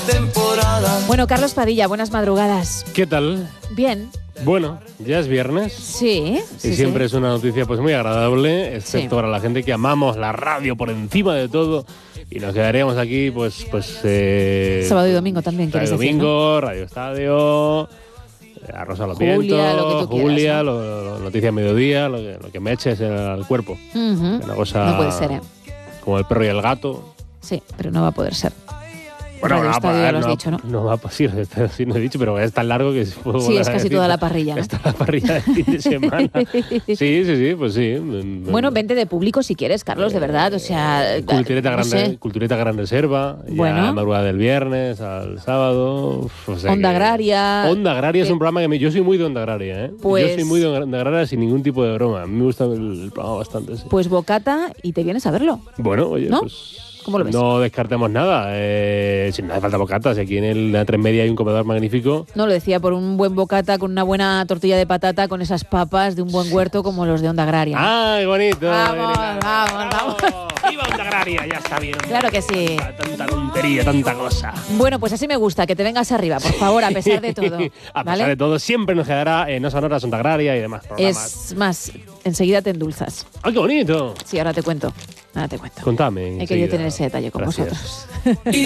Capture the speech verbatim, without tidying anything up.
temporada. Bueno, Carlos Padilla, buenas madrugadas. ¿Qué tal? Bien. Bueno, ya es viernes. Sí. Y sí, siempre sí. es una noticia pues muy agradable, excepto Sí. para la gente que amamos la radio por encima de todo. Y nos quedaríamos aquí, pues... pues eh, Sábado y domingo también, Radio quieres decir, Domingo, Radio Estadio, A Rosa los Julia, Vientos, lo que tú quieras, Julia, ¿no? lo, lo- Noticias a Mediodía, lo que, lo que me eches al cuerpo. Ujú. Una cosa No puede ser, ¿eh? como el perro y el gato. Sí, pero no va a poder ser. Bueno, Radio no, va a Estadio, poder, ya lo has no, dicho, ¿no? no va a sí, sí, no he dicho, pero es tan largo que puedo Sí, volver es a casi decir. toda la parrilla, ¿no? Está la parrilla de fin de semana. Sí, sí, sí, pues sí. Bueno, vente de público si quieres, Carlos, de verdad. O sea, Cultureta, no gran, sé. Cultureta Gran Reserva, Bueno. ya madrugada del viernes al sábado. uf, o sea Onda que- Agraria. Onda Agraria es Que- un programa que me, yo soy muy de Onda Agraria, ¿eh? Pues- Yo soy muy de Onda Agraria sin ningún tipo de broma. A mí me gusta el, el programa bastante, sí. Pues bocata y te vienes a verlo. Bueno, oye, ¿No? pues... ¿Cómo lo ves? No descartemos nada. Eh, si no hace falta bocatas, aquí en el, la tres media hay un comedor magnífico. No, lo decía por un buen bocata con una buena tortilla de patata con esas papas de un buen huerto como los de Onda Agraria. ¡Ay, bonito! Vamos, Erika! vamos, vamos. ¡Viva Onda Agraria! Ya está bien. Claro que sí. Tanta tontería, tanta cosa. Bueno, pues así me gusta, que te vengas arriba, por favor, a pesar de todo. A ¿vale? pesar de todo, siempre nos quedará en No Sonoras, Onda Agraria y demás programas. Es más, enseguida te endulzas. ¡Ay, qué bonito! Sí, ahora te cuento. Ahora te cuento. Contame. He querido enseguida. tener ese detalle con Gracias. vosotros.